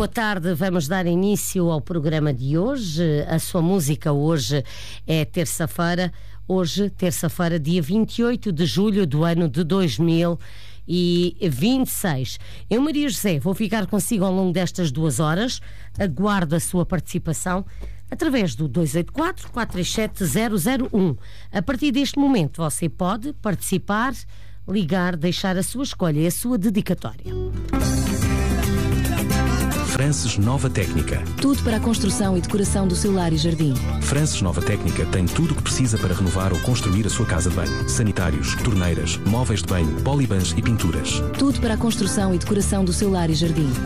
boa tarde. Vamos dar início ao programa de hoje. A sua música hoje é terça-feira. Hoje, terça-feira, dia 28 de julho do ano de 2026. Eu, Maria José, vou ficar consigo ao longo destas 2 horas. Aguardo a sua participação através do 284-437-001. A partir deste momento você pode participar, ligar, deixar a sua escolha e a sua dedicatória. Frances Nova Técnica. Tudo para a construção e decoração do seu lar e jardim. Frances Nova Técnica tem tudo o que precisa para renovar ou construir a sua casa de banho. Sanitários, torneiras, móveis de banho, polibans e pinturas. Tudo para a construção e decoração do seu lar e jardim.